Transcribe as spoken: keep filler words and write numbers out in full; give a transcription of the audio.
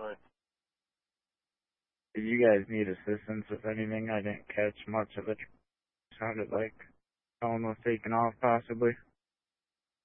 Did you guys need assistance with anything? I didn't catch much of it. Sounded like someone was taking off, possibly.